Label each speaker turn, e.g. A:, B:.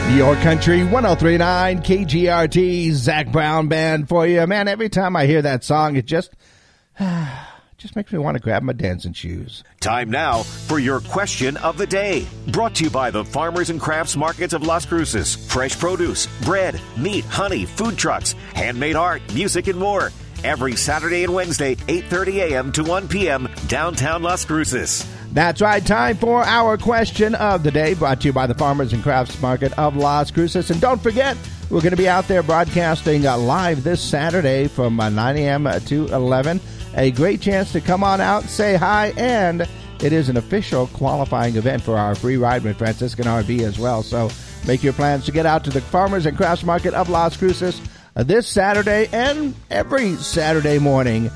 A: Your Country 103.9 KGRT, Zach Brown Band for you. Man, every time I hear that song, it just makes me want to grab my dancing shoes.
B: Time now for your question of the day. Brought to you by the Farmers and Crafts Markets of Las Cruces. Fresh produce, bread, meat, honey, food trucks, handmade art, music, and more. Every Saturday and Wednesday, 8:30 a.m. to 1 p.m., downtown Las Cruces.
A: That's right. Time for our question of the day, brought to you by the Farmers and Crafts Market of Las Cruces. And don't forget, we're going to be out there broadcasting live this Saturday from 9 a.m. to 11. A great chance to come on out, say hi, and it is an official qualifying event for our free ride with Franciscan RV as well. So make your plans to get out to the Farmers and Crafts Market of Las Cruces this Saturday and every Saturday morning